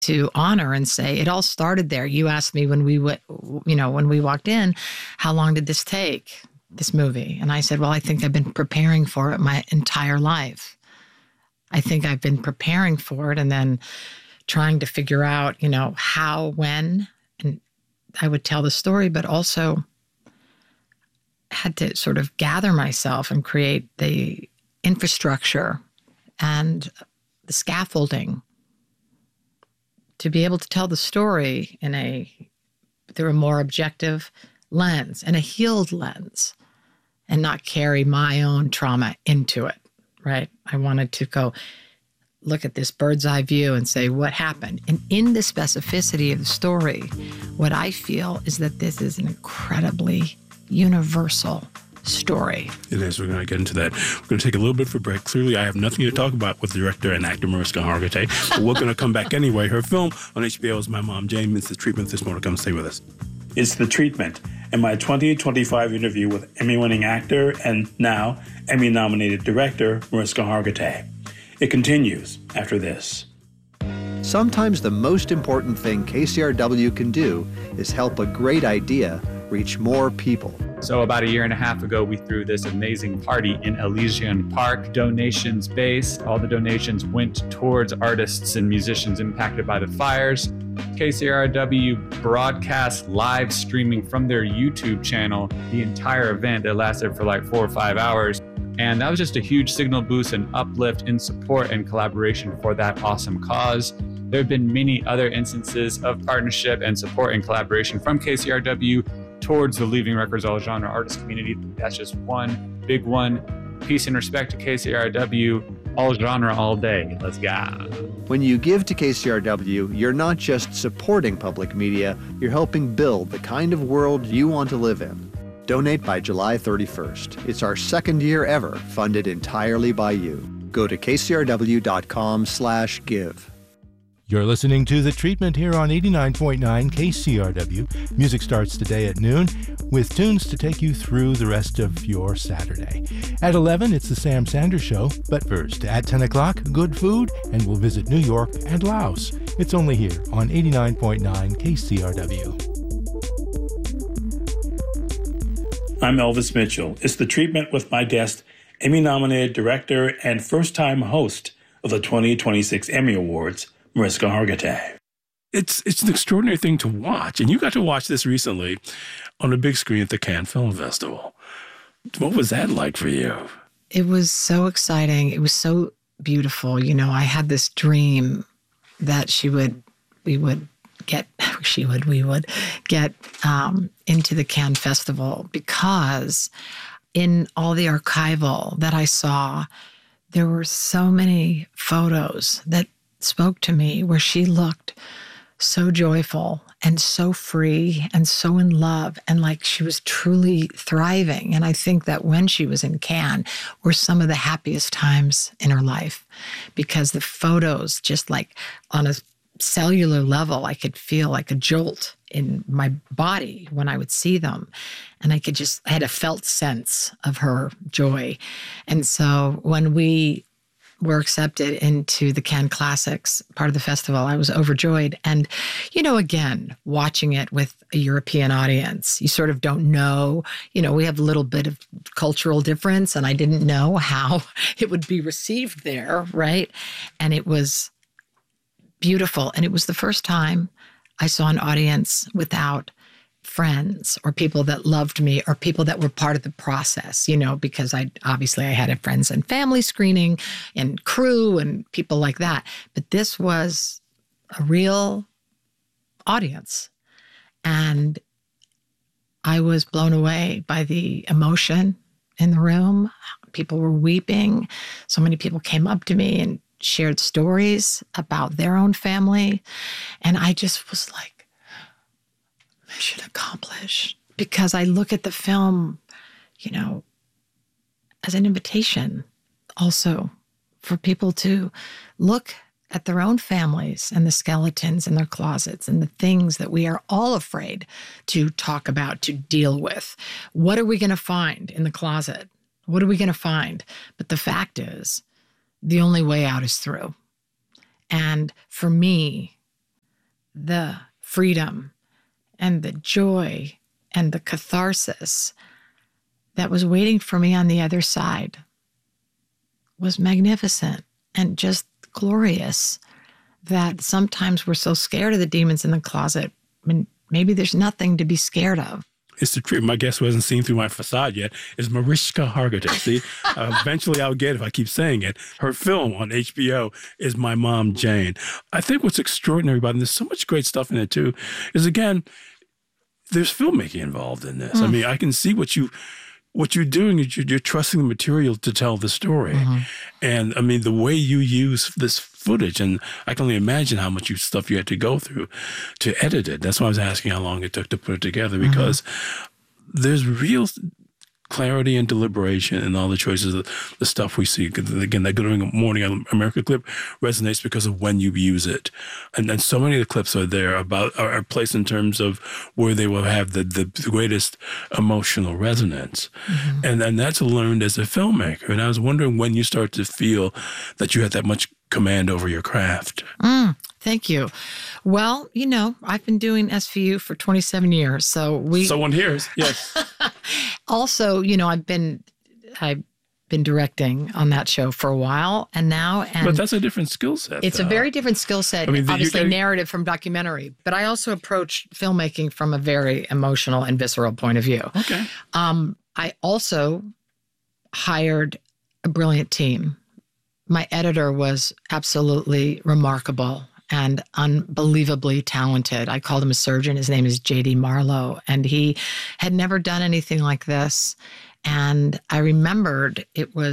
to honor and say, it all started there. You asked me when we when we walked in, how long did this take, this movie? And I said, well, I think I've been preparing for it my entire life. I think I've been preparing for it and then trying to figure out, how, when, and I would tell the story, but also had to sort of gather myself and create the infrastructure and the scaffolding to be able to tell the story through a more objective lens and a healed lens and not carry my own trauma into it, right? I wanted to go look at this bird's eye view and say, what happened? And in the specificity of the story, what I feel is that this is an incredibly universal story. It is. We're going to get into that. We're going to take a little bit of a break. Clearly, I have nothing to talk about with director and actor Mariska Hargitay, but we're going to come back anyway. Her film on HBO is My Mom Jane. It's The Treatment. This morning. Come stay with us. It's The Treatment, and my 2025 interview with Emmy-winning actor and now Emmy-nominated director Mariska Hargitay. It continues after this. Sometimes the most important thing KCRW can do is help a great idea reach more people. So about a year and a half ago, we threw this amazing party in Elysian Park, donations based. All the donations went towards artists and musicians impacted by the fires. KCRW broadcast live streaming from their YouTube channel the entire event. It lasted for like 4 or 5 hours. And that was just a huge signal boost and uplift in support and collaboration for that awesome cause. There have been many other instances of partnership and support and collaboration from KCRW towards the Leaving Records All Genre artist community. That's just one big one. Peace and respect to KCRW, all genre, all day. Let's go. When you give to KCRW, you're not just supporting public media, you're helping build the kind of world you want to live in. Donate by July 31st. It's our second year ever funded entirely by you. Go to kcrw.com/give. You're listening to The Treatment here on 89.9 KCRW. Music starts today at noon with tunes to take you through the rest of your Saturday. At 11, it's the Sam Sanders Show. But first, at 10 o'clock, good food, and we'll visit New York and Laos. It's only here on 89.9 KCRW. I'm Elvis Mitchell. It's The Treatment with my guest, Emmy-nominated director and first-time host of the 2026 Emmy Awards, Mariska Hargitay. It's an extraordinary thing to watch, and you got to watch this recently on a big screen at the Cannes Film Festival. What was that like for you? It was so exciting. It was so beautiful. I had this dream that we would get into the Cannes Festival, because in all the archival that I saw, there were so many photos that spoke to me where she looked so joyful and so free and so in love and like she was truly thriving. And I think that when she was in Cannes were some of the happiest times in her life, because the photos, just like on a cellular level, I could feel like a jolt in my body when I would see them. And I had a felt sense of her joy. And so when we were accepted into the Cannes Classics part of the festival, I was overjoyed. And, again, watching it with a European audience, you sort of don't know, we have a little bit of cultural difference, and I didn't know how it would be received there, right? And it was beautiful. And it was the first time I saw an audience without friends or people that loved me or people that were part of the process, because I had a friends and family screening and crew and people like that. But this was a real audience. And I was blown away by the emotion in the room. People were weeping. So many people came up to me and shared stories about their own family. And I just was like, mission accomplished, because I look at the film, as an invitation also for people to look at their own families and the skeletons in their closets and the things that we are all afraid to talk about, to deal with. What are we going to find in the closet? What are we going to find? But the fact is, the only way out is through. And for me, the freedom and the joy and the catharsis that was waiting for me on the other side was magnificent and just glorious, that sometimes we're so scared of the demons in the closet when maybe there's nothing to be scared of. It's the truth. My guest who hasn't seen through my facade yet is Mariska Hargitay. See, eventually I'll get it if I keep saying it. Her film on HBO is My Mom, Jane. I think what's extraordinary about it, and there's so much great stuff in it too, is again, there's filmmaking involved in this. I mean, I can see what you're doing is you're trusting the material to tell the story. And I mean, the way you use this footage, and I can only imagine how much stuff you had to go through to edit it. That's why I was asking how long it took to put it together, because there's real clarity and deliberation in all the choices of the stuff we see. Again, that Good Morning America clip resonates because of when you use it. And then so many of the clips are placed in terms of where they will have the greatest emotional resonance. And that's learned as a filmmaker. And I was wondering when you start to feel that you had that much command over your craft. Thank you. Well, I've been doing SVU for 27 years. So someone hears, yes. Also, I've been directing on that show for a while, and but that's a different skill set. It's a very different skill set. I mean, obviously, narrative from documentary, but I also approach filmmaking from a very emotional and visceral point of view. Okay. I also hired a brilliant team. My editor was absolutely remarkable and unbelievably talented. I called him a surgeon. His name is J.D. Marlowe, and he had never done anything like this. And I remembered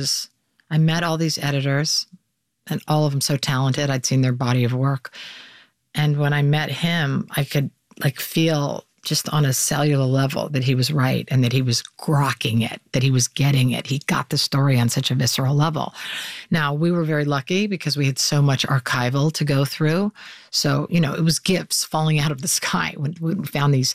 I met all these editors, and all of them so talented. I'd seen their body of work. And when I met him, I could feel just on a cellular level that he was right and that he was grokking it, that he was getting it. He got the story on such a visceral level. Now, we were very lucky because we had so much archival to go through. So, it was gifts falling out of the sky when we found these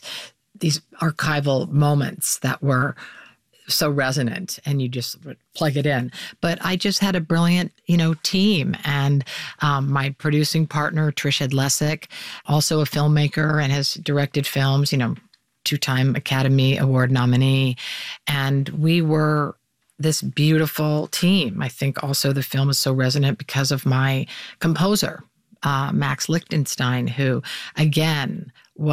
archival moments that were so resonant, and you just would plug it in. But I just had a brilliant, team. And my producing partner, Trish Lessig, also a filmmaker and has directed films, 2-time Academy Award nominee. And we were this beautiful team. I think also the film is so resonant because of my composer, Max Lichtenstein, who, again,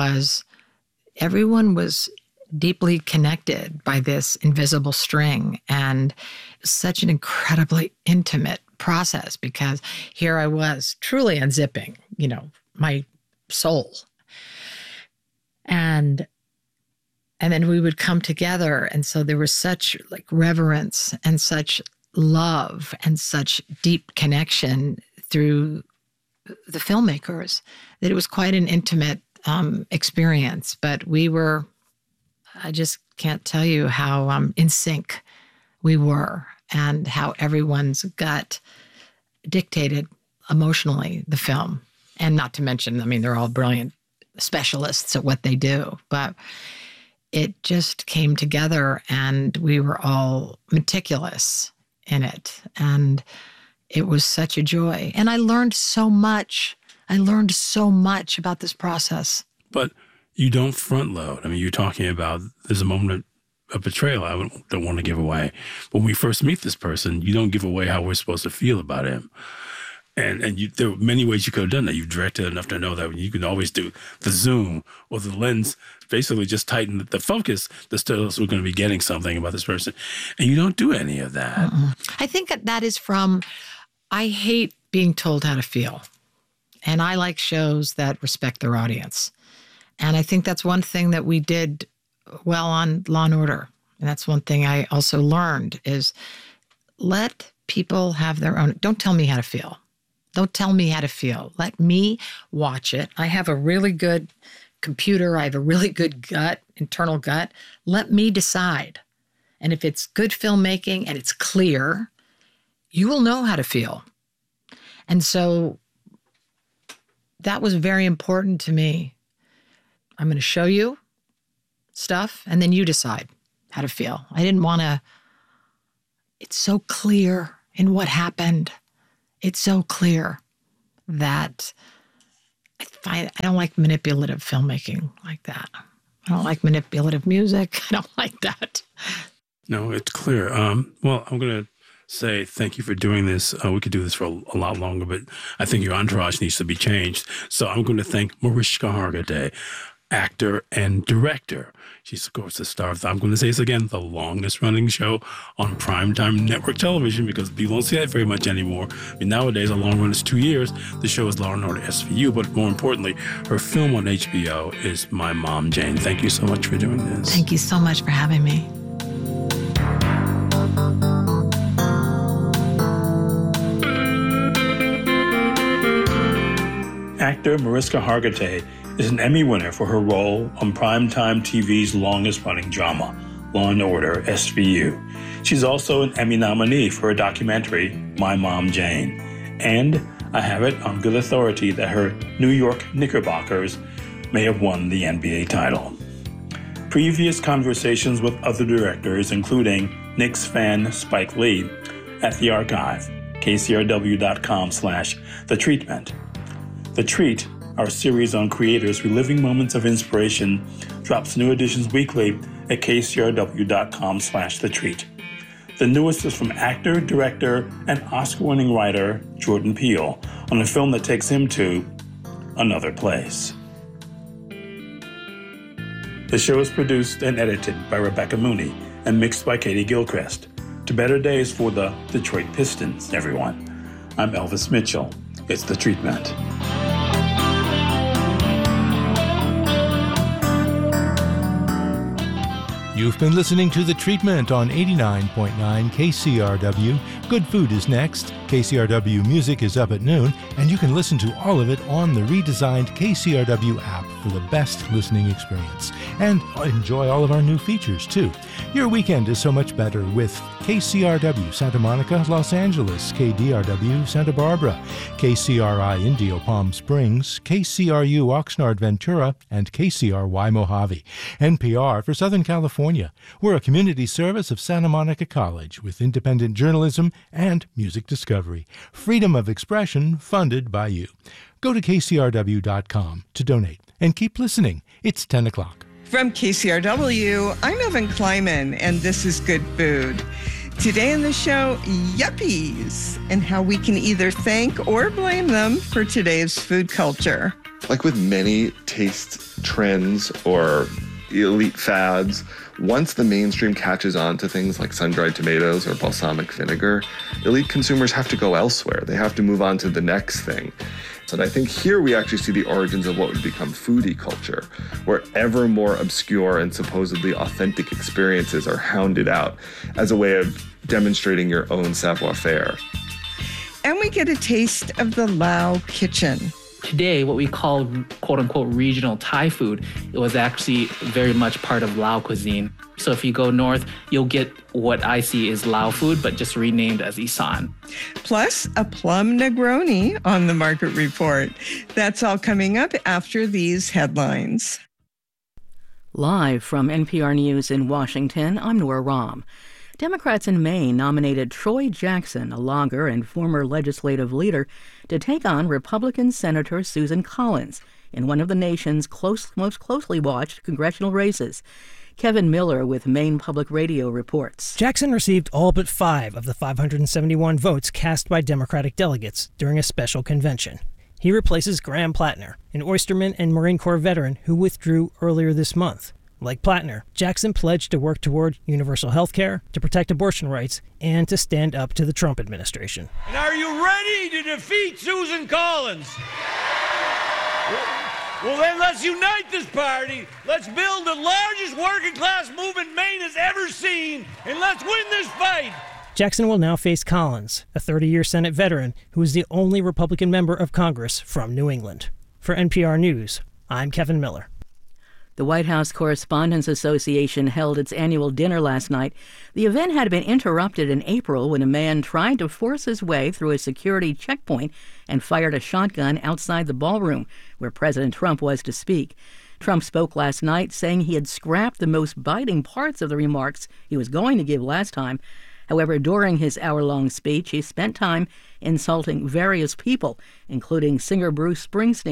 everyone was deeply connected by this invisible string, and such an incredibly intimate process, because here I was truly unzipping, my soul. And then we would come together. And so there was such reverence and such love and such deep connection through the filmmakers that it was quite an intimate experience. But I just can't tell you how in sync we were, and how everyone's gut dictated emotionally the film. And not to mention, they're all brilliant specialists at what they do. But it just came together, and we were all meticulous in it. And it was such a joy. And I learned so much. About this process. But you don't front load. You're talking about there's a moment of betrayal I don't want to give away. When we first meet this person, you don't give away how we're supposed to feel about him. And there are many ways you could have done that. You've directed enough to know that you can always do the zoom or the lens, basically just tighten the focus that still we're going to be getting something about this person. And you don't do any of that. I think that is I hate being told how to feel. And I like shows that respect their audience. And I think that's one thing that we did well on Law & Order. And that's one thing I also learned is let people have their own. Don't tell me how to feel. Don't tell me how to feel. Let me watch it. I have a really good computer. I have a really good internal gut. Let me decide. And if it's good filmmaking and it's clear, you will know how to feel. And so that was very important to me. I'm going to show you stuff, and then you decide how to feel. I didn't want to. It's so clear in what happened. It's so clear that I don't like manipulative filmmaking like that. I don't like manipulative music. I don't like that. No, it's clear. Well, I'm going to say thank you for doing this. We could do this for a lot longer, but I think your entourage needs to be changed. So I'm going to thank Mariska Hargitay, actor and director. She's, of course, the star of, I'm going to say this again, the longest running show on primetime network television, because people don't see that very much anymore. I mean, nowadays, a long run is 2 years. The show is Law & Order SVU, but more importantly, her film on HBO is My Mom, Jane. Thank you so much for doing this. Thank you so much for having me. Actor Mariska Hargitay is an Emmy winner for her role on primetime TV's longest-running drama, Law & Order SVU. She's also an Emmy nominee for her documentary, My Mom, Jane. And I have it on good authority that her New York Knickerbockers may have won the NBA title. Previous conversations with other directors, including Knicks fan Spike Lee, at The Archive, kcrw.com/The Treatment. The Treat, our series on creators reliving moments of inspiration, drops new editions weekly at kcrw.com/The Treat. The newest is from actor, director, and Oscar-winning writer Jordan Peele on a film that takes him to another place. The show is produced and edited by Rebecca Mooney and mixed by Katie Gilchrist. To better days for the Detroit Pistons, everyone. I'm Elvis Mitchell. It's The Treatment. You've been listening to The Treatment on 89.9 KCRW. Good Food is next. KCRW Music is up at noon, and you can listen to all of it on the redesigned KCRW app for the best listening experience. And enjoy all of our new features, too. Your weekend is so much better with KCRW Santa Monica, Los Angeles, KDRW Santa Barbara, KCRI Indio Palm Springs, KCRU Oxnard Ventura, and KCRY Mojave. NPR for Southern California. We're a community service of Santa Monica College with independent journalism and music discovery. Freedom of expression funded by you. Go to kcrw.com to donate and keep listening. It's 10 o'clock. From KCRW, I'm Evan Kleiman, and this is Good Food. Today on the show, yuppies, and how we can either thank or blame them for today's food culture. Like with many taste trends or elite fads, once the mainstream catches on to things like sun-dried tomatoes or balsamic vinegar, elite consumers have to go elsewhere. They have to move on to the next thing. And I think here we actually see the origins of what would become foodie culture, where ever more obscure and supposedly authentic experiences are hounded out as a way of demonstrating your own savoir-faire. And we get a taste of the Lao kitchen. Today, what we call quote-unquote regional Thai food, it was actually very much part of Lao cuisine. So if you go north, you'll get what I see is Lao food, but just renamed as Isan. Plus, a plum Negroni on the Market Report. That's all coming up after these headlines. Live from NPR News in Washington, I'm Nora Rahm. Democrats in Maine nominated Troy Jackson, a logger and former legislative leader, to take on Republican Senator Susan Collins in one of the nation's most closely watched congressional races. Kevin Miller with Maine Public Radio reports. Jackson received all but 5 of the 571 votes cast by Democratic delegates during a special convention. He replaces Graham Plattner, an oysterman and Marine Corps veteran who withdrew earlier this month. Like Plattner, Jackson pledged to work toward universal health care, to protect abortion rights, and to stand up to the Trump administration. And are you ready to defeat Susan Collins? Well, then let's unite this party. Let's build the largest working class movement Maine has ever seen, and let's win this fight. Jackson will now face Collins, a 30-year Senate veteran who is the only Republican member of Congress from New England. For NPR News, I'm Kevin Miller. The White House Correspondents Association held its annual dinner last night. The event had been interrupted in April when a man tried to force his way through a security checkpoint and fired a shotgun outside the ballroom where President Trump was to speak. Trump spoke last night, saying he had scrapped the most biting parts of the remarks he was going to give last time. However, during his hour-long speech, he spent time insulting various people, including singer Bruce Springsteen,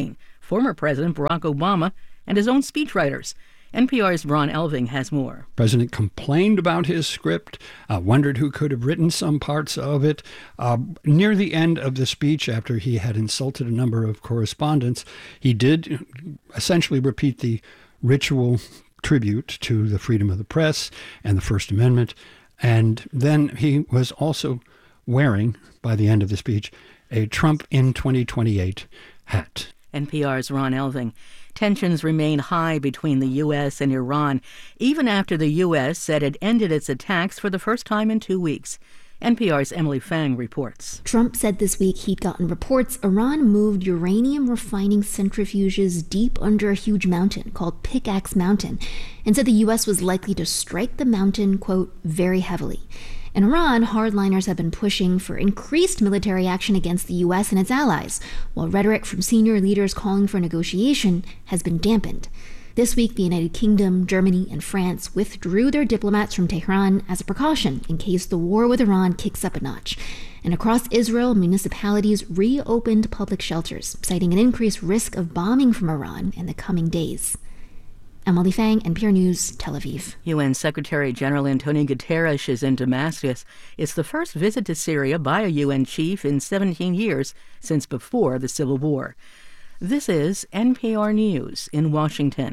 former President Barack Obama, and his own speechwriters. NPR's Ron Elving has more. The president complained about his script, wondered who could have written some parts of it. Near the end of the speech, after he had insulted a number of correspondents, he did essentially repeat the ritual tribute to the freedom of the press and the First Amendment. And then he was also wearing, by the end of the speech, a Trump in 2028 hat. NPR's Ron Elving. Tensions remain high between the U.S. and Iran, even after the U.S. said it ended its attacks for the first time in 2 weeks. NPR's Emily Fang reports. Trump said this week he'd gotten reports Iran moved uranium refining centrifuges deep under a huge mountain called Pickaxe Mountain, and said the U.S. was likely to strike the mountain, quote, very heavily. In Iran, hardliners have been pushing for increased military action against the U.S. and its allies, while rhetoric from senior leaders calling for negotiation has been dampened. This week, the United Kingdom, Germany, and France withdrew their diplomats from Tehran as a precaution in case the war with Iran kicks up a notch. And across Israel, municipalities reopened public shelters, citing an increased risk of bombing from Iran in the coming days. Emily Fang, NPR News, Tel Aviv. UN Secretary General Antonio Guterres is in Damascus. It's the first visit to Syria by a UN chief in 17 years since before the Civil War. This is NPR News in Washington.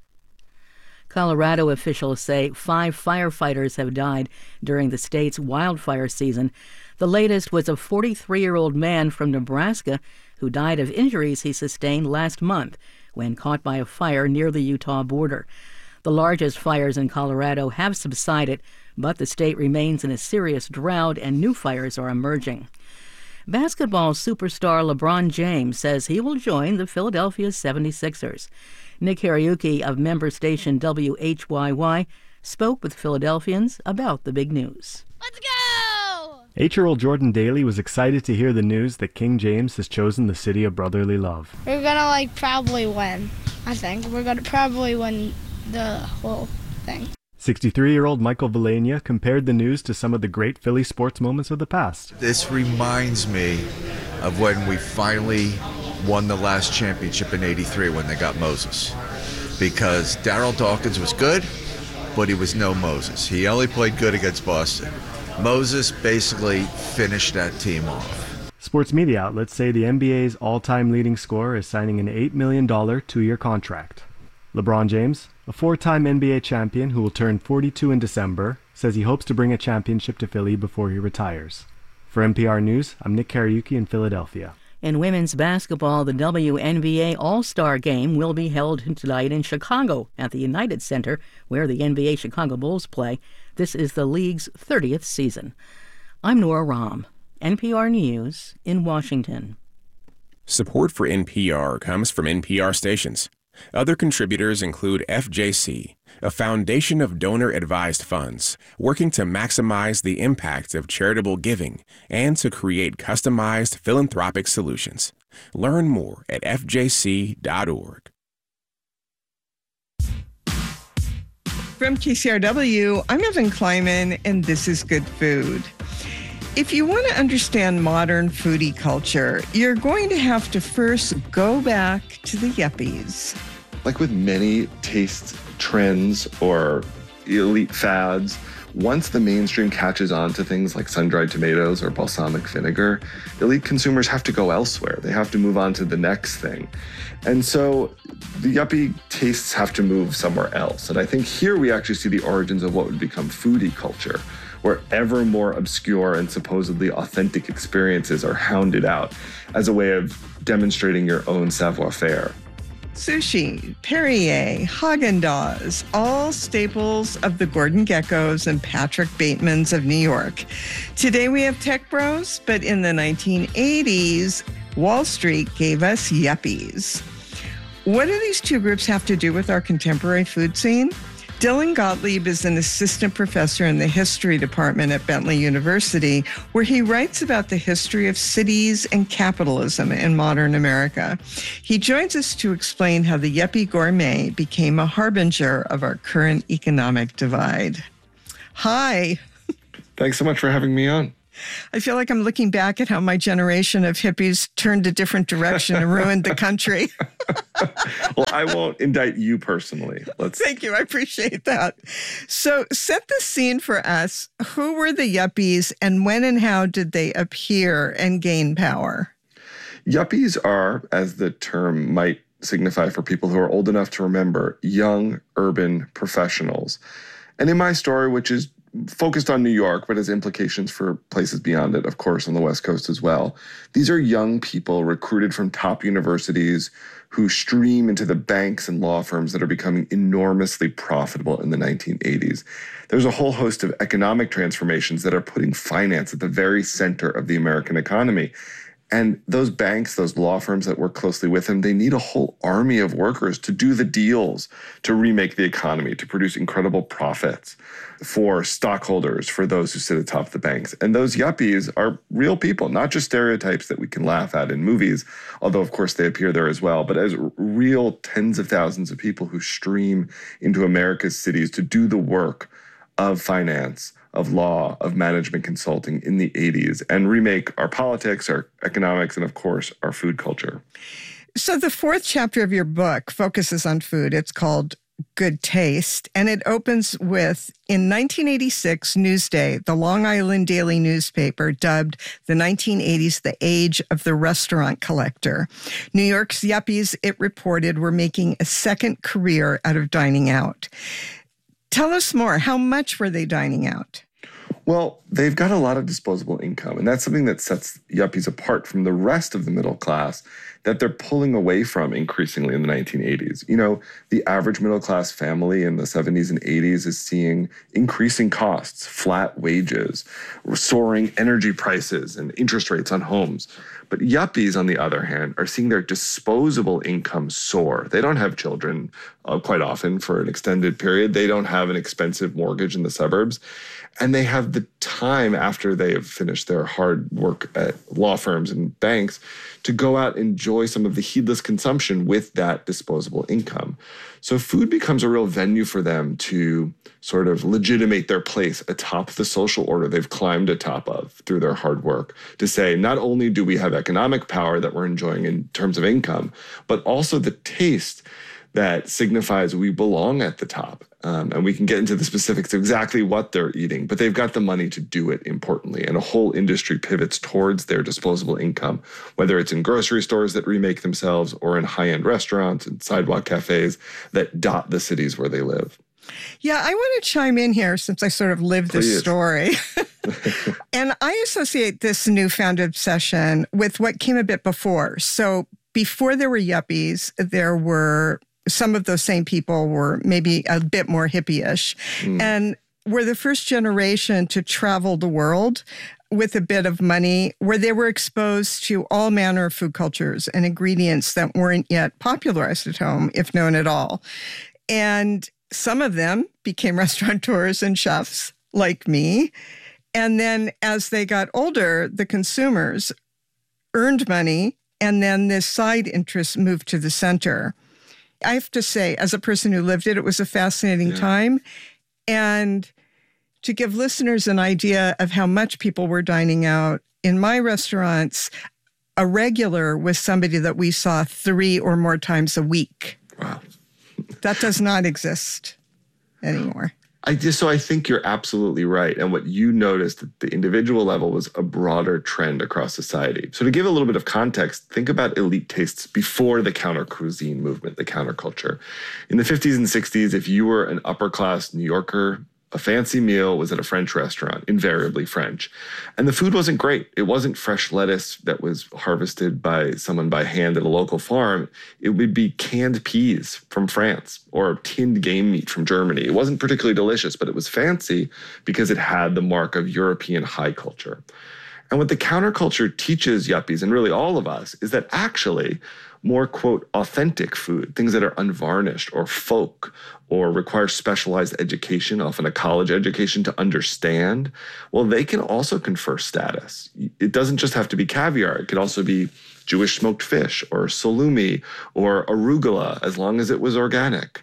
Colorado officials say 5 firefighters have died during the state's wildfire season. The latest was a 43-year-old man from Nebraska who died of injuries he sustained last month when caught by a fire near the Utah border. The largest fires in Colorado have subsided, but the state remains in a serious drought and new fires are emerging. Basketball superstar LeBron James says he will join the Philadelphia 76ers. Nick Harayuki of member station WHYY spoke with Philadelphians about the big news. Let's go! 8-year-old Jordan Daly was excited to hear the news that King James has chosen the city of brotherly love. We're gonna probably win, I think. We're gonna probably win the whole thing. 63-year-old Michael Villania compared the news to some of the great Philly sports moments of the past. This reminds me of when we finally won the last championship in '83 when they got Moses. Because Darryl Dawkins was good, but he was no Moses. He only played good against Boston. Moses basically finished that team off. Sports media outlets say the NBA's all-time leading scorer is signing an $8 million 2-year contract. LeBron James, a 4-time NBA champion who will turn 42 in December, says he hopes to bring a championship to Philly before he retires. For NPR News, I'm Nick Harayuki in Philadelphia. In women's basketball, the WNBA All-Star Game will be held tonight in Chicago at the United Center, where the NBA Chicago Bulls play. This is the league's 30th season. I'm Nora Rahm, NPR News in Washington. Support for NPR comes from NPR stations. Other contributors include FJC, a foundation of donor-advised funds working to maximize the impact of charitable giving and to create customized philanthropic solutions. Learn more at fjc.org. From KCRW, I'm Evan Kleiman, and this is Good Food. If you want to understand modern foodie culture, you're going to have to first go back to the yuppies. Like with many taste trends or elite fads, once the mainstream catches on to things like sun-dried tomatoes or balsamic vinegar, elite consumers have to go elsewhere. They have to move on to the next thing. And so the yuppie tastes have to move somewhere else. And I think here we actually see the origins of what would become foodie culture, where ever more obscure and supposedly authentic experiences are hounded out as a way of demonstrating your own savoir-faire. Sushi, Perrier, Haagen-Dazs, all staples of the Gordon Geckos and Patrick Batemans of New York. Today we have tech bros, but in the 1980s, Wall Street gave us yuppies. What do these two groups have to do with our contemporary food scene? Dylan Gottlieb is an assistant professor in the history department at Bentley University, where he writes about the history of cities and capitalism in modern America. He joins us to explain how the yuppie gourmet became a harbinger of our current economic divide. Hi. Thanks so much for having me on. I feel like I'm looking back at how my generation of hippies turned a different direction and ruined the country. Well, I won't indict you personally. Thank you. I appreciate that. So set the scene for us. Who were the yuppies and when and how did they appear and gain power? Yuppies are, as the term might signify for people who are old enough to remember, young urban professionals. And in my story, which is focused on New York, but has implications for places beyond it, of course, on the West Coast as well. These are young people recruited from top universities who stream into the banks and law firms that are becoming enormously profitable in the 1980s. There's a whole host of economic transformations that are putting finance at the very center of the American economy. And those banks, those law firms that work closely with them, they need a whole army of workers to do the deals, to remake the economy, to produce incredible profits for stockholders, for those who sit atop the banks. And those yuppies are real people, not just stereotypes that we can laugh at in movies, although of course they appear there as well, but as real tens of thousands of people who stream into America's cities to do the work of finance, of law, of management consulting in the 80s and remake our politics, our economics, and of course, our food culture. So the fourth chapter of your book focuses on food. It's called Good Taste, and it opens with, in 1986, Newsday, the Long Island daily newspaper, dubbed the 1980s the age of the restaurant collector. New York's yuppies, it reported, were making a second career out of dining out. Tell us more. How much were they dining out? Well, they've got a lot of disposable income, and that's something that sets yuppies apart from the rest of the middle class that they're pulling away from increasingly in the 1980s. You know, the average middle class family in the 70s and 80s is seeing increasing costs, flat wages, soaring energy prices, and interest rates on homes. But yuppies, on the other hand, are seeing their disposable income soar. They don't have children quite often for an extended period. They don't have an expensive mortgage in the suburbs. And they have the time after they have finished their hard work at law firms and banks to go out and enjoy some of the heedless consumption with that disposable income. So food becomes a real venue for them to sort of legitimate their place atop the social order they've climbed atop of through their hard work, to say, not only do we have economic power that we're enjoying in terms of income, but also the taste that signifies we belong at the top. And we can get into the specifics of exactly what they're eating, but they've got the money to do it, importantly. And a whole industry pivots towards their disposable income, whether it's in grocery stores that remake themselves or in high-end restaurants and sidewalk cafes that dot the cities where they live. Yeah, I want to chime in here since I sort of lived this story. And I associate this newfound obsession with what came a bit before. So before there were yuppies, there were some of those same people were maybe a bit more hippie-ish and were the first generation to travel the world with a bit of money, where they were exposed to all manner of food cultures and ingredients that weren't yet popularized at home, if known at all. And some of them became restaurateurs and chefs like me. And then as they got older, the consumers earned money, and then this side interest moved to the center. I have to say, as a person who lived it, it was a fascinating time. And to give listeners an idea of how much people were dining out, in my restaurants, a regular was somebody that we saw 3 or more times a week. Wow. That does not exist anymore. I think you're absolutely right. And what you noticed at the individual level was a broader trend across society. So to give a little bit of context, think about elite tastes before the counter cuisine movement, the counterculture. In the 50s and 60s, if you were an upper class New Yorker, a fancy meal was at a French restaurant, invariably French. And the food wasn't great. It wasn't fresh lettuce that was harvested by someone by hand at a local farm. It would be canned peas from France or tinned game meat from Germany. It wasn't particularly delicious, but it was fancy because it had the mark of European high culture. And what the counterculture teaches yuppies, and really all of us, is that actually more, quote, authentic food, things that are unvarnished or folk or require specialized education, often a college education to understand, well, they can also confer status. It doesn't just have to be caviar. It could also be Jewish smoked fish or salumi or arugula, as long as it was organic,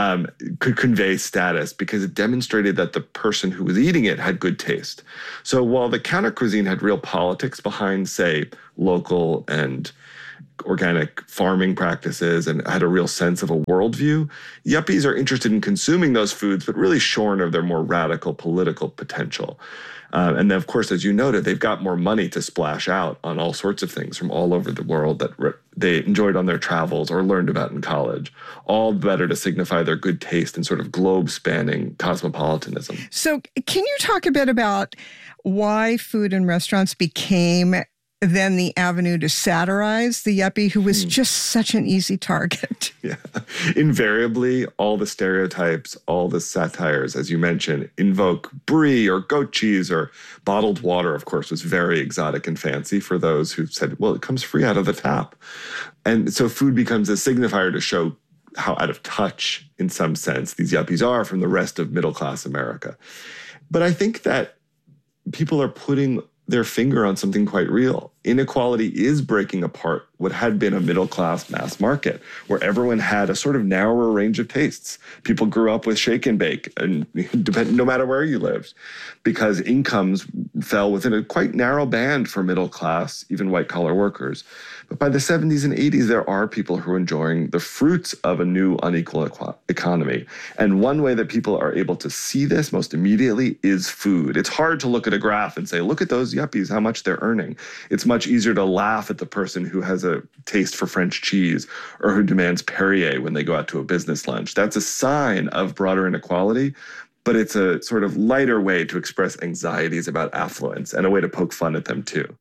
could convey status because it demonstrated that the person who was eating it had good taste. So while the counter cuisine had real politics behind, say, local and organic farming practices and had a real sense of a worldview, yuppies are interested in consuming those foods, but really shorn of their more radical political potential. And then, of course, as you noted, they've got more money to splash out on all sorts of things from all over the world that they enjoyed on their travels or learned about in college, all better to signify their good taste and sort of globe-spanning cosmopolitanism. So can you talk a bit about why food and restaurants became then the avenue to satirize the yuppie who was just such an easy target? Yeah. Invariably, all the stereotypes, all the satires, as you mentioned, invoke brie or goat cheese or bottled water, of course, was very exotic and fancy for those who said, well, it comes free out of the tap. And so food becomes a signifier to show how out of touch, in some sense, these yuppies are from the rest of middle-class America. But I think that people are putting their finger on something quite real. Inequality is breaking apart what had been a middle-class mass market, where everyone had a sort of narrower range of tastes. People grew up with shake and bake, and no matter where you lived, because incomes fell within a quite narrow band for middle-class, even white-collar workers. But by the 70s and 80s, there are people who are enjoying the fruits of a new unequal economy. And one way that people are able to see this most immediately is food. It's hard to look at a graph and say, look at those yuppies, how much they're earning. It's much easier to laugh at the person who has a taste for French cheese or who demands Perrier when they go out to a business lunch. That's a sign of broader inequality, but it's a sort of lighter way to express anxieties about affluence and a way to poke fun at them too.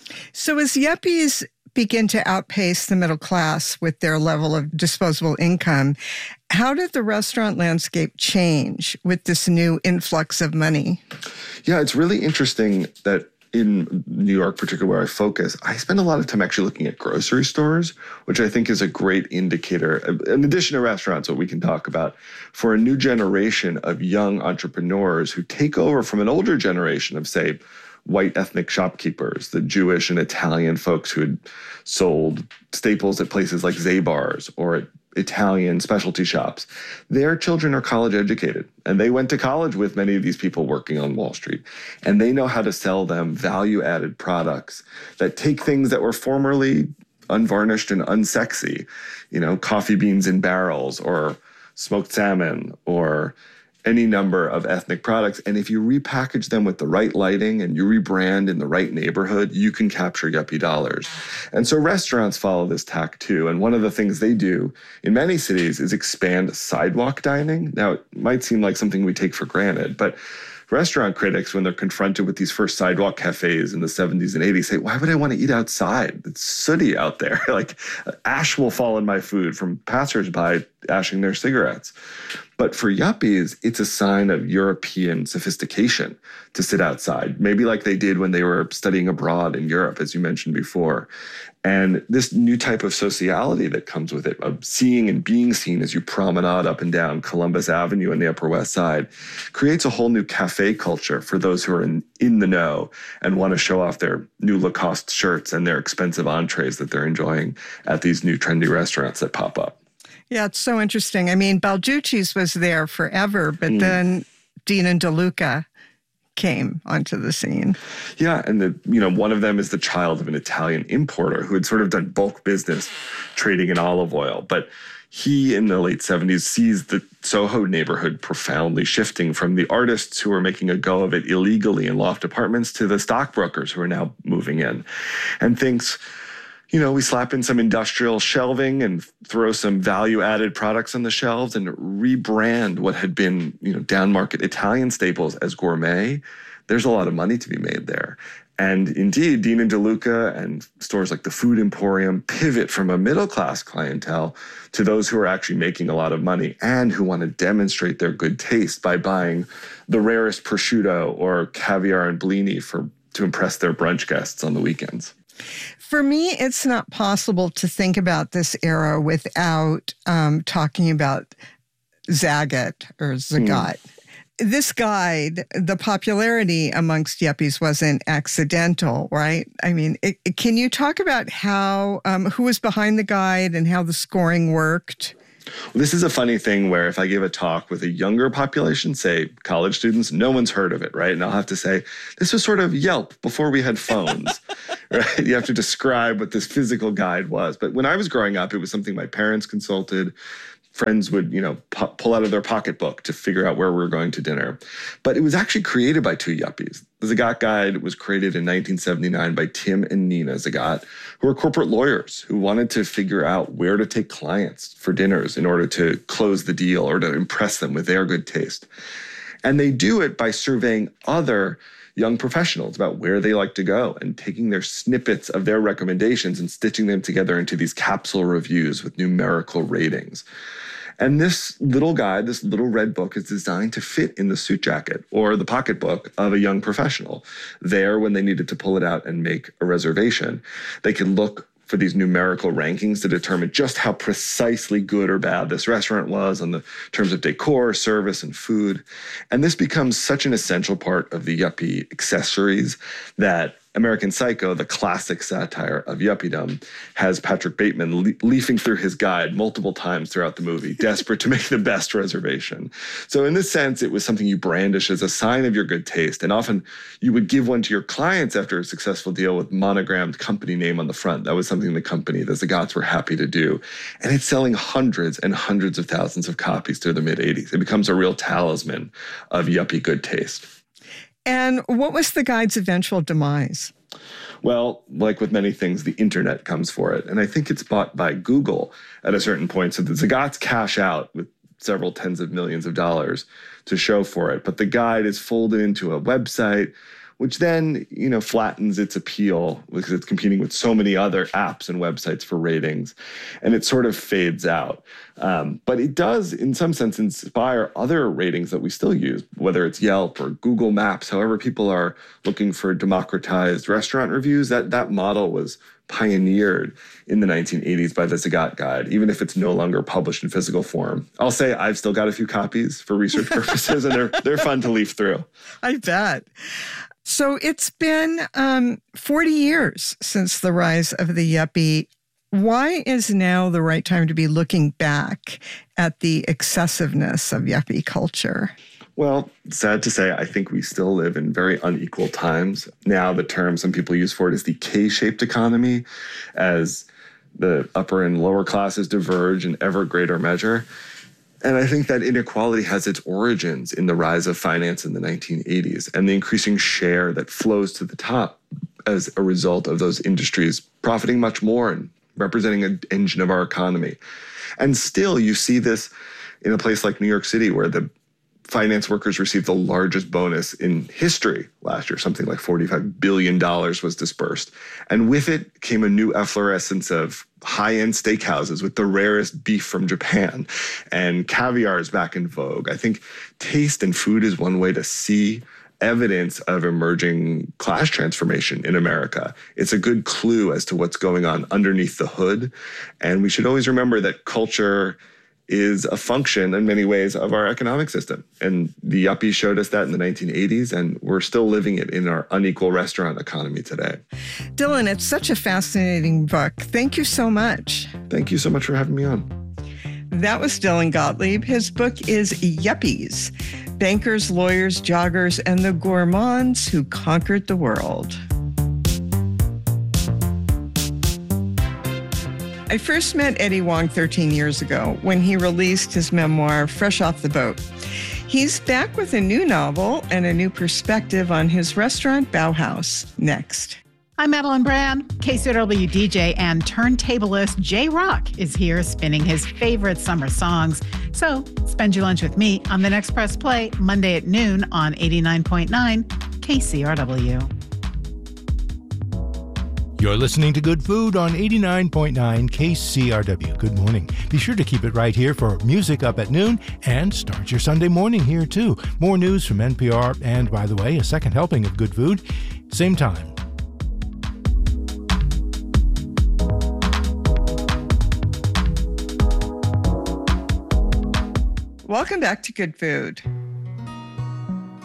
So as yuppies begin to outpace the middle class with their level of disposable income, how did the restaurant landscape change with this new influx of money? Yeah, it's really interesting that in New York, particularly where I focus, I spend a lot of time actually looking at grocery stores, which I think is a great indicator, in addition to restaurants, what we can talk about, for a new generation of young entrepreneurs who take over from an older generation of, say, white ethnic shopkeepers, the Jewish and Italian folks who had sold staples at places like Zabar's or at Italian specialty shops. Their children are college educated, and they went to college with many of these people working on Wall Street. And they know how to sell them value-added products that take things that were formerly unvarnished and unsexy, coffee beans in barrels or smoked salmon or any number of ethnic products. And if you repackage them with the right lighting and you rebrand in the right neighborhood, you can capture yuppie dollars. And so restaurants follow this tack too. And one of the things they do in many cities is expand sidewalk dining. Now, it might seem like something we take for granted, but restaurant critics, when they're confronted with these first sidewalk cafes in the 70s and 80s, say, why would I want to eat outside? It's sooty out there. Like ash will fall in my food from passersby ashing their cigarettes. But for yuppies, it's a sign of European sophistication to sit outside, maybe like they did when they were studying abroad in Europe, as you mentioned before. And this new type of sociality that comes with it, of seeing and being seen as you promenade up and down Columbus Avenue in the Upper West Side, creates a whole new cafe culture for those who are in the know and want to show off their new Lacoste shirts and their expensive entrees that they're enjoying at these new trendy restaurants that pop up. Yeah, it's so interesting. I mean, Balducci's was there forever, but then Dean and DeLuca came onto the scene. Yeah, and one of them is the child of an Italian importer who had sort of done bulk business trading in olive oil. But he, in the late 70s, sees the Soho neighborhood profoundly shifting from the artists who were making a go of it illegally in loft apartments to the stockbrokers who are now moving in, and thinks, we slap in some industrial shelving and throw some value-added products on the shelves and rebrand what had been, down-market Italian staples as gourmet. There's a lot of money to be made there. And indeed, Dean and DeLuca and stores like the Food Emporium pivot from a middle-class clientele to those who are actually making a lot of money and who want to demonstrate their good taste by buying the rarest prosciutto or caviar and blini to impress their brunch guests on the weekends. For me, it's not possible to think about this era without talking about Zagat or Zagat. this guide, the popularity amongst yuppies wasn't accidental, right? I mean, can you talk about how, who was behind the guide and how the scoring worked? Well, this is a funny thing where if I give a talk with a younger population, say college students, no one's heard of it, right? And I'll have to say, this was sort of Yelp before we had phones, right? You have to describe what this physical guide was. But when I was growing up, it was something my parents consulted. Friends would, pull out of their pocketbook to figure out where we were going to dinner. But it was actually created by two yuppies. The Zagat Guide was created in 1979 by Tim and Nina Zagat, who were corporate lawyers who wanted to figure out where to take clients for dinners in order to close the deal or to impress them with their good taste. And they do it by surveying other young professionals about where they like to go and taking their snippets of their recommendations and stitching them together into these capsule reviews with numerical ratings. And this little guide, this little red book, is designed to fit in the suit jacket or the pocketbook of a young professional. There, when they needed to pull it out and make a reservation, they could look for these numerical rankings to determine just how precisely good or bad this restaurant was on the terms of decor, service, and food. And this becomes such an essential part of the yuppie accessories that American Psycho, the classic satire of yuppiedom, has Patrick Bateman leafing through his guide multiple times throughout the movie, desperate to make the best reservation. So in this sense, it was something you brandish as a sign of your good taste. And often you would give one to your clients after a successful deal with monogrammed company name on the front. That was something the Zagats were happy to do. And it's selling hundreds and hundreds of thousands of copies through the mid-'80s. It becomes a real talisman of yuppie good taste. And what was the guide's eventual demise? Well, like with many things, the internet comes for it. And I think it's bought by Google at a certain point. So the Zagats cash out with several tens of millions of dollars to show for it. But the guide is folded into a website, which then, flattens its appeal because it's competing with so many other apps and websites for ratings, and it sort of fades out. But it does, in some sense, inspire other ratings that we still use, whether it's Yelp or Google Maps, however people are looking for democratized restaurant reviews. That model was pioneered in the 1980s by the Zagat Guide, even if it's no longer published in physical form. I'll say I've still got a few copies for research purposes, and they're fun to leaf through. I bet. So it's been 40 years since the rise of the yuppie. Why is now the right time to be looking back at the excessiveness of yuppie culture? Well, sad to say, I think we still live in very unequal times. Now the term some people use for it is the K-shaped economy, as the upper and lower classes diverge in ever greater measure. And I think that inequality has its origins in the rise of finance in the 1980s and the increasing share that flows to the top as a result of those industries profiting much more and representing an engine of our economy. And still, you see this in a place like New York City, where the finance workers received the largest bonus in history last year. Something like $45 billion was dispersed. And with it came a new efflorescence of high-end steakhouses with the rarest beef from Japan, and caviar is back in vogue. I think taste and food is one way to see evidence of emerging class transformation in America. It's a good clue as to what's going on underneath the hood. And we should always remember that culture is a function in many ways of our economic system. And the yuppies showed us that in the 1980s, and we're still living it in our unequal restaurant economy today. Dylan, it's such a fascinating book. Thank you so much. Thank you so much for having me on. That was Dylan Gottlieb. His book is Yuppies: Bankers, Lawyers, Joggers, and the Gourmands Who Conquered the World. I first met Eddie Huang 13 years ago when he released his memoir, Fresh Off the Boat. He's back with a new novel and a new perspective on his restaurant, Bauhaus. Next. I'm Madeline Brand. KCRW DJ and turntablist Jay Rock is here spinning his favorite summer songs. So spend your lunch with me on The Next Press Play, Monday at noon on 89.9 KCRW. You're listening to Good Food on 89.9 KCRW. Good morning. Be sure to keep it right here for music up at noon, and start your Sunday morning here too. More news from NPR, and by the way, a second helping of good food, same time. Welcome back to Good Food.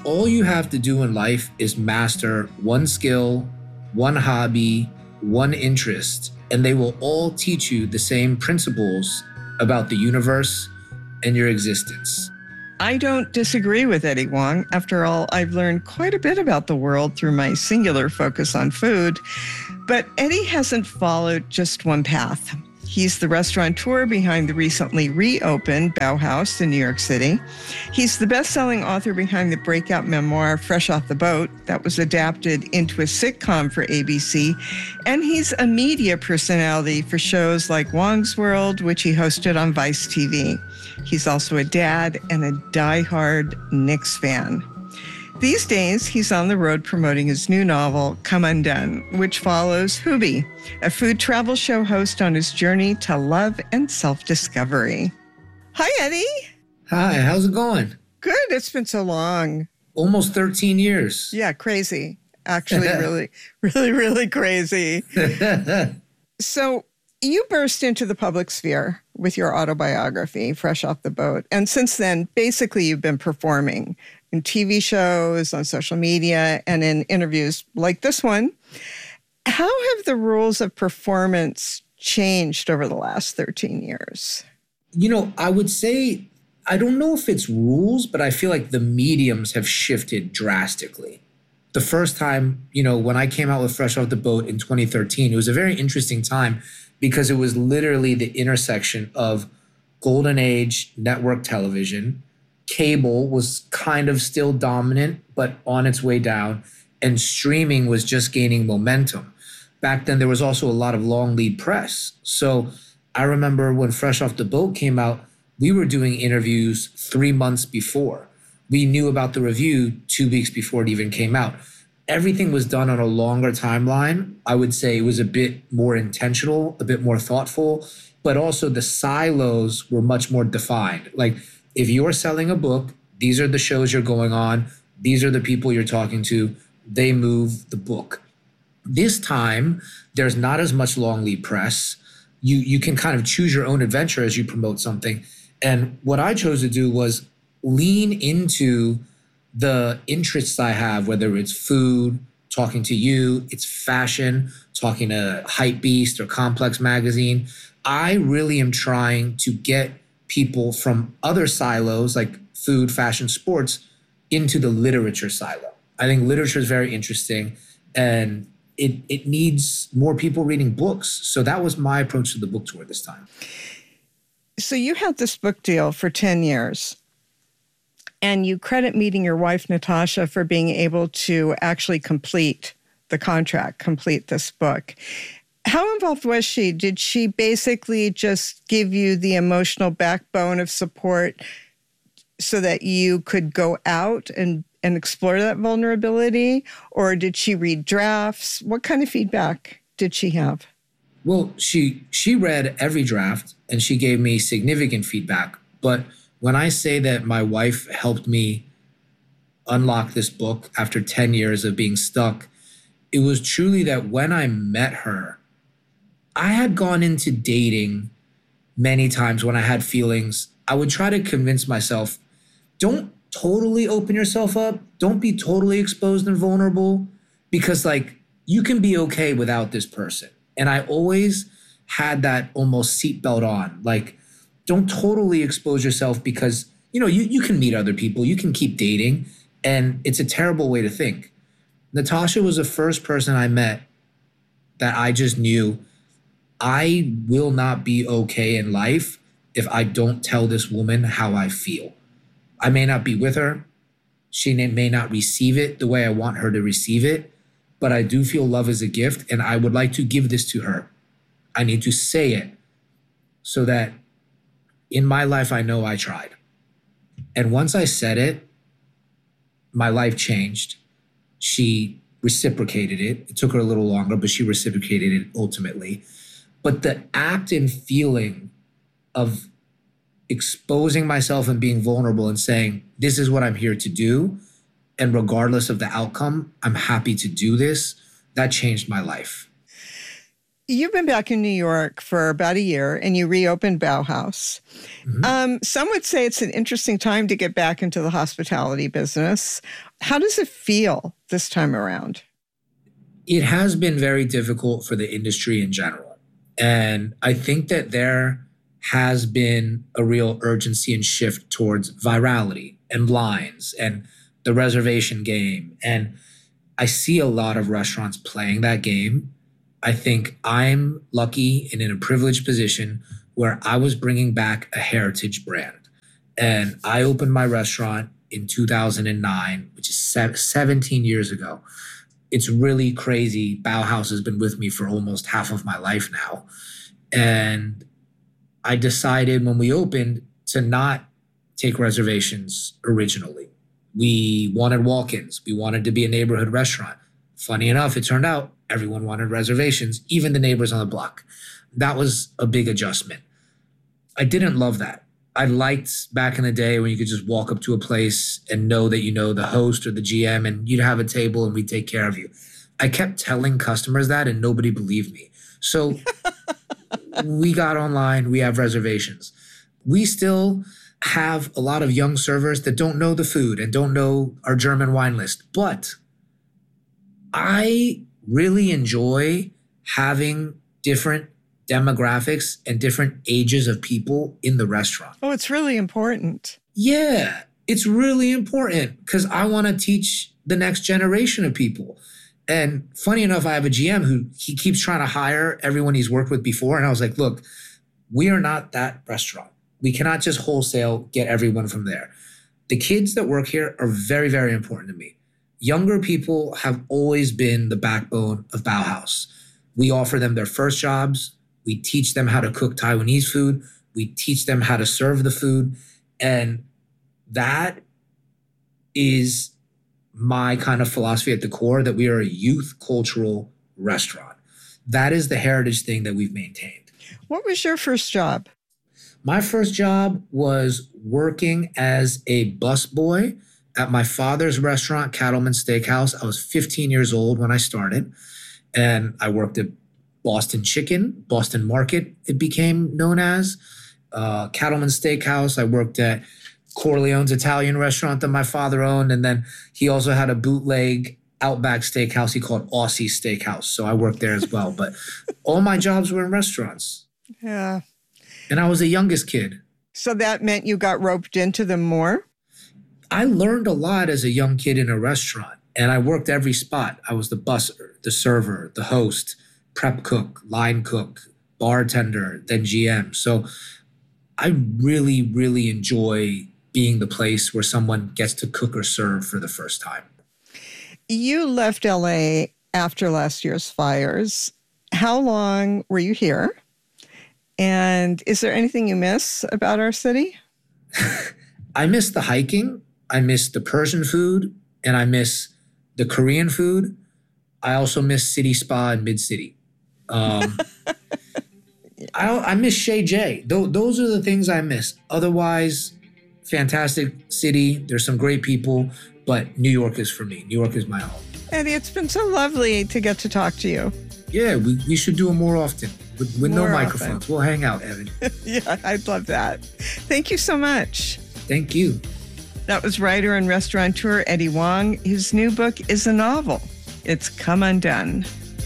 all you have to do in life is master one skill, one hobby, one interest, and they will all teach you the same principles about the universe and your existence. I don't disagree with Eddie Huang. After all, I've learned quite a bit about the world through my singular focus on food. But Eddie hasn't followed just one path. He's the restaurateur behind the recently reopened Bauhaus in New York City. He's the best-selling author behind the breakout memoir Fresh Off the Boat that was adapted into a sitcom for ABC. And he's a media personality for shows like Huang's World, which he hosted on Vice TV. He's also a dad and a diehard Knicks fan. These days, he's on the road promoting his new novel, Come Undone, which follows Hubie, a food travel show host on his journey to love and self-discovery. Hi, Eddie. Hi, how's it going? Good. It's been so long. Almost 13 years. Yeah, crazy. Actually, really crazy. So you burst into the public sphere with your autobiography, Fresh Off the Boat. And since then, basically, you've been performing in TV shows, on social media, and in interviews like this one. How have the rules of performance changed over the last 13 years? You know, I would say, I don't know if it's rules, but I feel like the mediums have shifted drastically. The first time, you know, when I came out with Fresh Off the Boat in 2013, it was a very interesting time because it was literally the intersection of golden age network television. Cable was kind of still dominant, but on its way down, and streaming was just gaining momentum. Back then, there was also a lot of long lead press. So I remember when Fresh Off the Boat came out, we were doing interviews 3 months before. We knew about the review 2 weeks before it even came out. Everything was done on a longer timeline. I would say it was a bit more intentional, a bit more thoughtful, but also the silos were much more defined. Like, if you're selling a book, these are the shows you're going on, these are the people you're talking to, they move the book. This time, there's not as much long lead press. You can kind of choose your own adventure as you promote something. And what I chose to do was lean into the interests I have, whether it's food, talking to you, it's fashion, talking to Hypebeast or Complex Magazine. I really am trying to get people from other silos like food, fashion, sports into the literature silo. I think literature is very interesting and it needs more people reading books. So that was my approach to the book tour this time. So you had this book deal for 10 years and you credit meeting your wife, Natasha, for being able to actually complete the contract, complete this book. How involved was she? Did she basically just give you the emotional backbone of support so that you could go out and explore that vulnerability? Or did she read drafts? What kind of feedback did she have? Well, she read every draft and she gave me significant feedback. But when I say that my wife helped me unlock this book after 10 years of being stuck, it was truly that when I met her, I had gone into dating many times when I had feelings. I would try to convince myself, don't totally open yourself up. Don't be totally exposed and vulnerable because like you can be okay without this person. And I always had that almost seatbelt on, like don't totally expose yourself because, you know, you can meet other people, you can keep dating, and it's a terrible way to think. Natasha was the first person I met that I just knew I will not be okay in life if I don't tell this woman how I feel. I may not be with her. She may not receive it the way I want her to receive it, but I do feel love is a gift and I would like to give this to her. I need to say it so that in my life, I know I tried. And once I said it, my life changed. She reciprocated it. It took her a little longer, but she reciprocated it ultimately. But the act and feeling of exposing myself and being vulnerable and saying, this is what I'm here to do, and regardless of the outcome, I'm happy to do this, that changed my life. You've been back in New York for about a year and you reopened Bauhaus. Mm-hmm. Some would say it's an interesting time to get back into the hospitality business. How does it feel this time around? It has been very difficult for the industry in general. And I think that there has been a real urgency and shift towards virality and lines and the reservation game. And I see a lot of restaurants playing that game. I think I'm lucky and in a privileged position where I was bringing back a heritage brand. And I opened my restaurant in 2009, which is 17 years ago. It's really crazy. Bauhaus has been with me for almost half of my life now. And I decided when we opened to not take reservations originally. We wanted walk-ins. We wanted to be a neighborhood restaurant. Funny enough, it turned out everyone wanted reservations, even the neighbors on the block. That was a big adjustment. I didn't love that. I liked back in the day when you could just walk up to a place and know that you know the host or the GM and you'd have a table and we'd take care of you. I kept telling customers that and nobody believed me. So we got online, we have reservations. We still have a lot of young servers that don't know the food and don't know our German wine list. But I really enjoy having different demographics and different ages of people in the restaurant. Oh, it's really important. Yeah, it's really important because I want to teach the next generation of people. And funny enough, I have a GM who he keeps trying to hire everyone he's worked with before. And I was like, look, we are not that restaurant. We cannot just wholesale get everyone from there. The kids that work here are very, very important to me. Younger people have always been the backbone of Bauhaus. We offer them their first jobs. We teach them how to cook Taiwanese food. We teach them how to serve the food. And that is my kind of philosophy at the core, that we are a youth cultural restaurant. That is the heritage thing that we've maintained. What was your first job? My first job was working as a busboy at my father's restaurant, Cattleman Steakhouse. I was 15 years old when I started, and I worked at Boston Chicken, Boston Market, it became known as, Cattleman Steakhouse. I worked at Corleone's Italian restaurant that my father owned, and then he also had a bootleg Outback Steakhouse he called Aussie Steakhouse, so I worked there as well. But all my jobs were in restaurants. Yeah. And I was the youngest kid. So that meant you got roped into them more? I learned a lot as a young kid in a restaurant, and I worked every spot. I was the busser, the server, the host, prep cook, line cook, bartender, then GM. So I really, really enjoy being the place where someone gets to cook or serve for the first time. You left LA after last year's fires. How long were you here? And is there anything you miss about our city? I miss the hiking. I miss the Persian food, and I miss the Korean food. I also miss City Spa and Mid-City. I miss Shay J. Those are the things I miss. Otherwise, fantastic city. There's some great people, but New York is for me. New York is my home. Eddie, it's been so lovely to get to talk to you. Yeah, we should do it more often with no microphones. Often. We'll hang out, Evan. Yeah, I'd love that. Thank you so much. Thank you. That was writer and restaurateur Eddie Huang. His new book is a novel. It's Come Undone.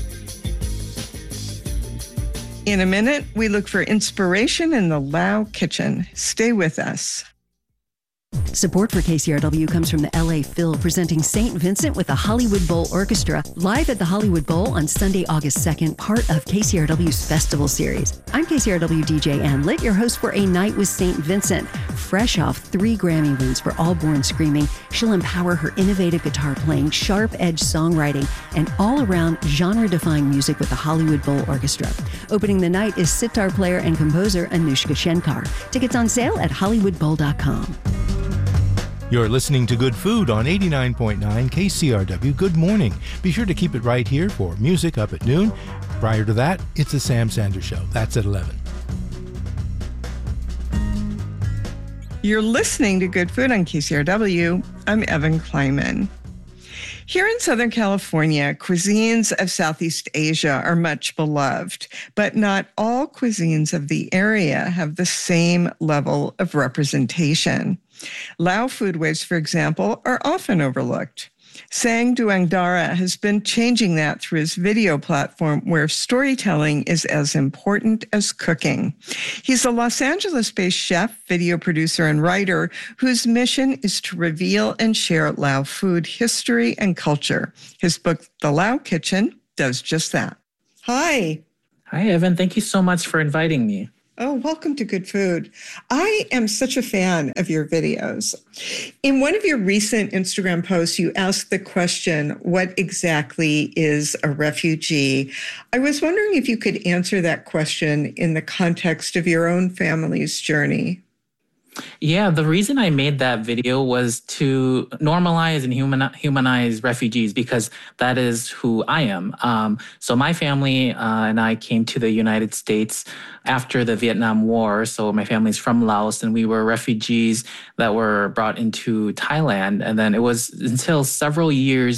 In a minute, we look for inspiration in the Lao kitchen. Stay with us. Support for KCRW comes from the LA Phil, presenting St. Vincent with the Hollywood Bowl Orchestra, live at the Hollywood Bowl on Sunday, August 2nd, part of KCRW's Festival Series. I'm KCRW DJ Ann Litt, your host for A Night with St. Vincent. Fresh off 3 Grammy wins for All Born Screaming, she'll empower her innovative guitar playing, sharp-edged songwriting, and all-around genre-defying music with the Hollywood Bowl Orchestra. Opening the night is sitar player and composer Anushka Shenkar. Tickets on sale at hollywoodbowl.com. You're listening to Good Food on 89.9 KCRW. Good morning. Be sure to keep it right here for music up at noon. Prior to that, it's the Sam Sanders Show. That's at 11. You're listening to Good Food on KCRW. I'm Evan Kleiman. Here in Southern California, cuisines of Southeast Asia are much beloved, but not all cuisines of the area have the same level of representation. Lao foodways, for example, are often overlooked. Sang Duangdara has been changing that through his video platform where storytelling is as important as cooking. He's a Los Angeles-based chef, video producer, and writer whose mission is to reveal and share Lao food history and culture. His book, The Lao Kitchen, does just that. Hi. Hi, Evan. Thank you so much for inviting me. Oh, welcome to Good Food. I am such a fan of your videos. In one of your recent Instagram posts, you asked the question, what exactly is a refugee? I was wondering if you could answer that question in the context of your own family's journey. Yeah, the reason I made that video was to normalize and humanize refugees because that is who I am. So my family and I came to the United States after the Vietnam War. So my family's from Laos and we were refugees that were brought into Thailand. And then it was until several years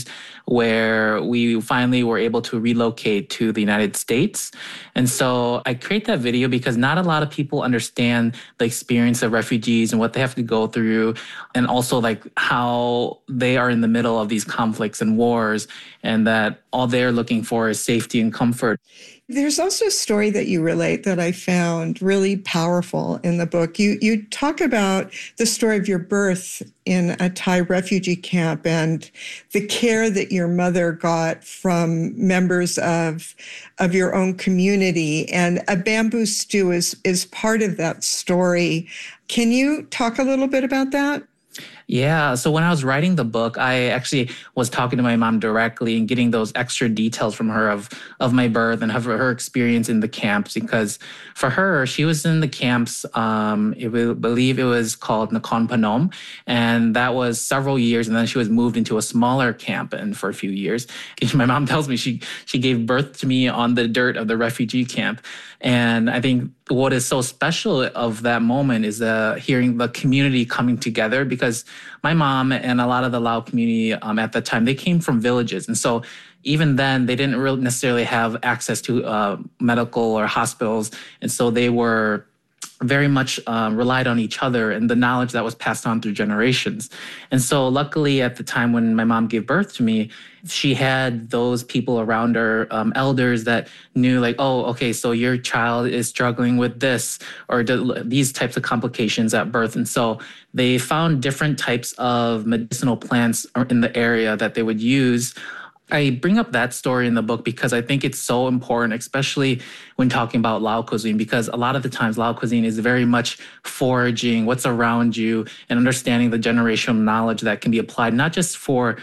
where we finally were able to relocate to the United States. And so I create that video because not a lot of people understand the experience of refugees and what they have to go through, and also like how they are in the middle of these conflicts and wars, and that all they're looking for is safety and comfort. There's also a story that you relate that I found really powerful in the book. You talk about the story of your birth in a Thai refugee camp and the care that your mother got from members of your own community. And a bamboo stew is part of that story. Can you talk a little bit about that? Yeah. So when I was writing the book, I actually was talking to my mom directly and getting those extra details from her of my birth and of her experience in the camps, because for her, she was in the camps, I believe it was called Nakhon Phanom, and that was several years. And then she was moved into a smaller camp and for a few years. My mom tells me she gave birth to me on the dirt of the refugee camp. And I think what is so special of that moment is hearing the community coming together, because my mom and a lot of the Lao community at the time, they came from villages. And so even then, they didn't really necessarily have access to medical or hospitals. And so they were very much relied on each other and the knowledge that was passed on through generations. And so luckily at the time when my mom gave birth to me, she had those people around her, elders that knew like, oh, okay, so your child is struggling with this or these types of complications at birth. And so they found different types of medicinal plants in the area that they would use. I bring up that story in the book because I think it's so important, especially when talking about Lao cuisine, because a lot of the times Lao cuisine is very much foraging what's around you and understanding the generational knowledge that can be applied, not just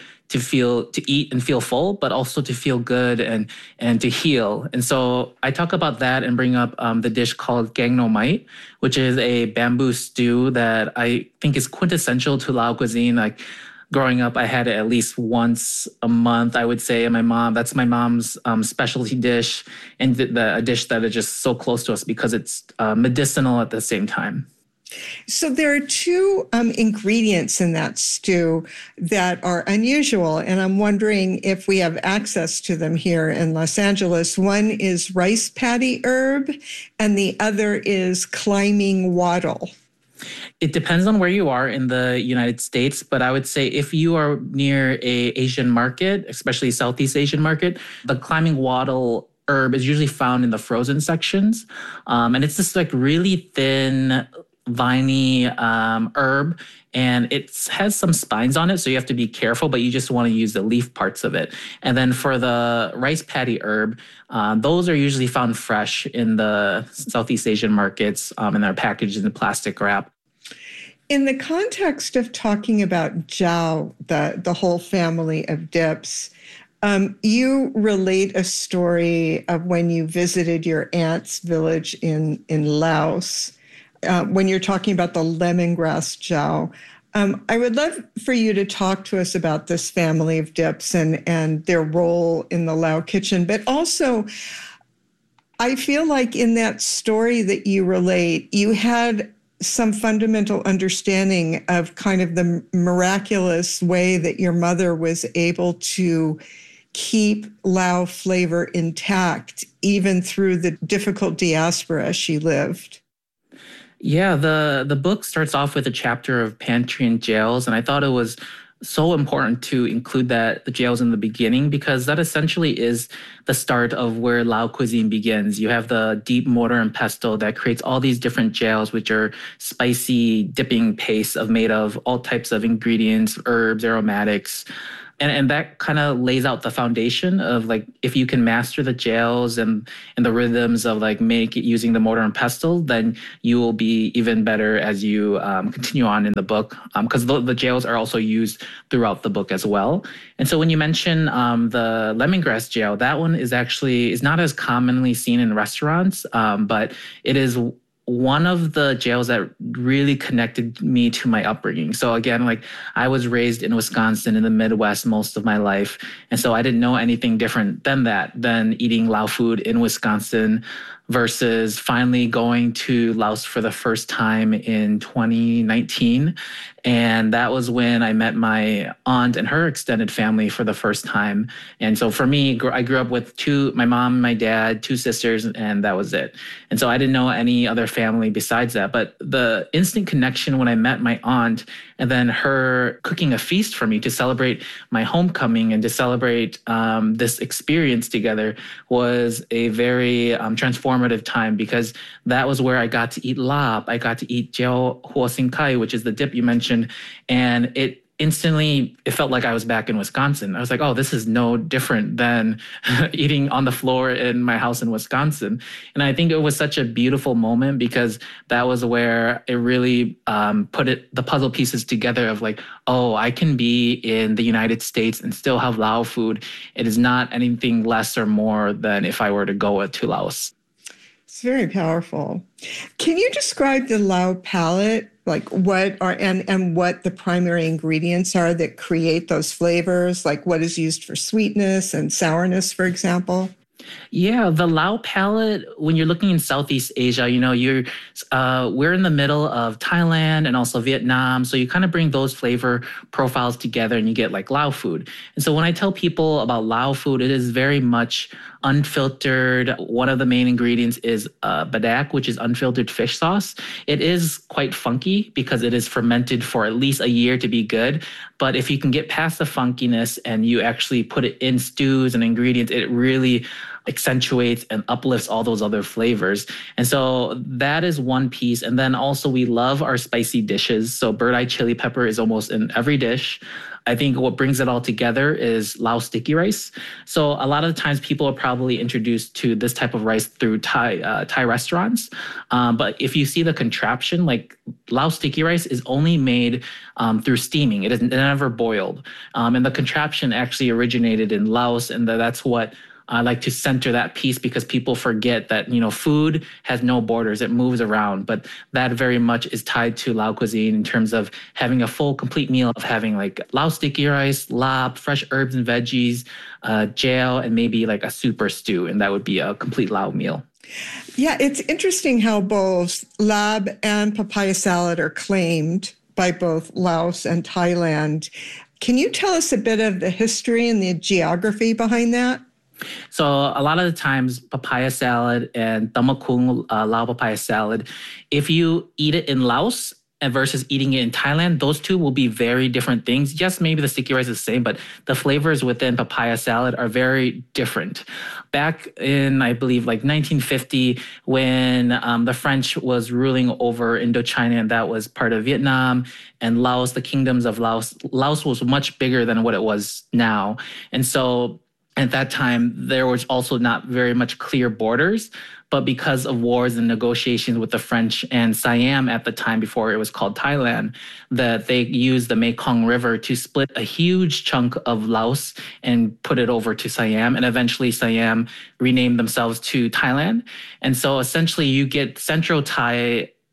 to eat and feel full, but also to feel good and to heal. And so I talk about that and bring up the dish called Gang No Mai, which is a bamboo stew that I think is quintessential to Lao cuisine. Like, growing up, I had it at least once a month, I would say. And that's my mom's specialty dish, and a dish that is just so close to us because it's medicinal at the same time. So there are two ingredients in that stew that are unusual, and I'm wondering if we have access to them here in Los Angeles. One is rice paddy herb, and the other is climbing wattle. It depends on where you are in the United States, but I would say if you are near an Asian market, especially Southeast Asian market, the climbing wattle herb is usually found in the frozen sections. And it's this like really thin, viney herb, and it has some spines on it, so you have to be careful, but you just want to use the leaf parts of it. And then for the rice paddy herb, those are usually found fresh in the Southeast Asian markets, and they're packaged in plastic wrap. In the context of talking about jiao, the whole family of dips, you relate a story of when you visited your aunt's village in Laos, when you're talking about the lemongrass jiao. I would love for you to talk to us about this family of dips and their role in the Lao kitchen, but also I feel like in that story that you relate, you had some fundamental understanding of kind of the miraculous way that your mother was able to keep Lao flavor intact, even through the difficult diaspora she lived. Yeah, the book starts off with a chapter of pantry and jails, and I thought it was so important to include the jails in the beginning, because that essentially is the start of where Lao cuisine begins. You have the deep mortar and pestle that creates all these different jails, which are spicy dipping pastes made of all types of ingredients, herbs, aromatics. And that kind of lays out the foundation of like, if you can master the jails and the rhythms of like make it using the mortar and pestle, then you will be even better as you continue on in the book, because the jails are also used throughout the book as well. And so when you mention the lemongrass jail, that one is not as commonly seen in restaurants, but it is one of the jails that really connected me to my upbringing. So again, like I was raised in Wisconsin in the Midwest most of my life. And so I didn't know anything different than eating Lao food in Wisconsin, versus finally going to Laos for the first time in 2019. And that was when I met my aunt and her extended family for the first time. And so for me, I grew up with my mom, my dad, 2 sisters, and that was it. And so I didn't know any other family besides that. But the instant connection when I met my aunt, and then her cooking a feast for me to celebrate my homecoming and to celebrate this experience together, was a very transformative time, because that was where I got to eat lap. I got to eat jiao huo xin kai, which is the dip you mentioned. And it felt like I was back in Wisconsin. I was like, oh, this is no different than eating on the floor in my house in Wisconsin. And I think it was such a beautiful moment, because that was where it really put the puzzle pieces together of like, oh, I can be in the United States and still have Lao food. It is not anything less or more than if I were to go to Laos. It's very powerful. Can you describe the Lao palate? Like what the primary ingredients are that create those flavors? Like what is used for sweetness and sourness, for example? Yeah, the Lao palate, when you're looking in Southeast Asia, we're in the middle of Thailand and also Vietnam. So you kind of bring those flavor profiles together and you get like Lao food. And so when I tell people about Lao food, it is very much unfiltered. One of the main ingredients is badak, which is unfiltered fish sauce. It is quite funky because it is fermented for at least a year to be good. But if you can get past the funkiness and you actually put it in stews and ingredients, it really accentuates and uplifts all those other flavors. And so that is one piece. And then also we love our spicy dishes. So bird eye chili pepper is almost in every dish. I think what brings it all together is Lao sticky rice. So a lot of the times people are probably introduced to this type of rice through Thai restaurants. But if you see the contraption, like Lao sticky rice is only made through steaming. It is never boiled. And the contraption actually originated in Laos, and that's what I like to center that piece, because people forget that, food has no borders. It moves around. But that very much is tied to Lao cuisine in terms of having a full, complete meal of having like Lao sticky rice, lap, fresh herbs and veggies, jail, and maybe like a soup or stew. And that would be a complete Lao meal. Yeah, it's interesting how both lab and papaya salad are claimed by both Laos and Thailand. Can you tell us a bit of the history and the geography behind that? So a lot of the times, papaya salad and tamakung Lao papaya salad, if you eat it in Laos versus eating it in Thailand, those two will be very different things. Yes, maybe the sticky rice is the same, but the flavors within papaya salad are very different. Back in, I believe, like 1950, when the French was ruling over Indochina, and that was part of Vietnam and Laos, the kingdoms of Laos, Laos was much bigger than what it was now. And so at that time, there was also not very much clear borders, but because of wars and negotiations with the French and Siam at the time, before it was called Thailand, that they used the Mekong River to split a huge chunk of Laos and put it over to Siam. And eventually Siam renamed themselves to Thailand. And so essentially you get Central Thai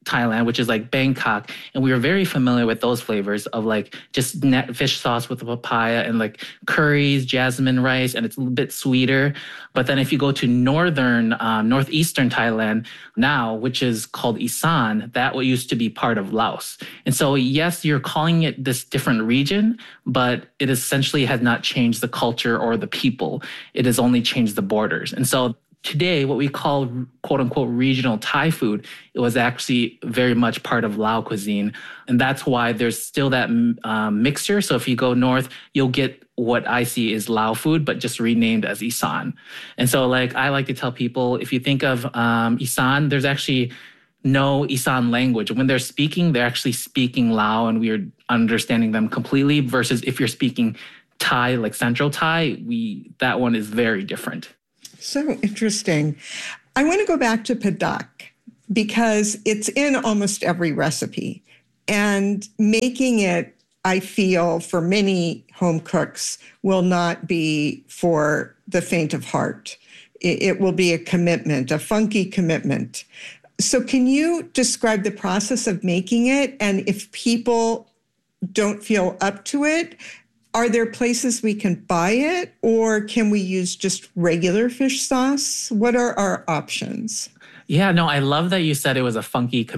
Thailand, which is like Bangkok. And we were very familiar with those flavors of like just fish sauce with the papaya and like curries, jasmine rice, and it's a little bit sweeter. But then if you go to northeastern Thailand now, which is called Isan, that used to be part of Laos. And so, yes, you're calling it this different region, but it essentially has not changed the culture or the people. It has only changed the borders. And so today, what we call quote unquote regional Thai food, it was actually very much part of Lao cuisine. And that's why there's still that mixture. So if you go north, you'll get what I see is Lao food, but just renamed as Isan. And so like I like to tell people, if you think of Isan, there's actually no Isan language. When they're actually speaking Lao and we are understanding them completely versus if you're speaking Thai, like Central Thai, that one is very different. So interesting. I want to go back to padak because it's in almost every recipe. And making it, I feel, for many home cooks will not be for the faint of heart. It will be a commitment, a funky commitment. So can you describe the process of making it? And if people don't feel up to it, are there places we can buy it, or can we use just regular fish sauce? What are our options? Yeah, no, I love that you said it was a funky